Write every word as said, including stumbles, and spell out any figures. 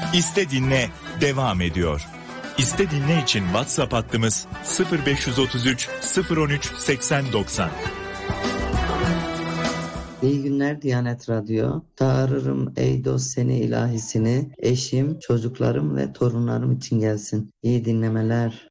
İste Dinle devam ediyor. İste Dinle için WhatsApp hattımız sıfır beş otuz üç sıfır on üç seksen doksan. İyi günler Diyanet Radyo. Çağırırım ey dost seni ilahisini, eşim, çocuklarım ve torunlarım için gelsin. İyi dinlemeler.